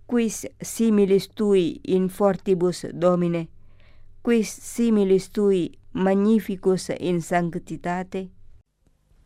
Quis similis tui in fortibus, Domine? Quis similis tui magnificus in sanctitate?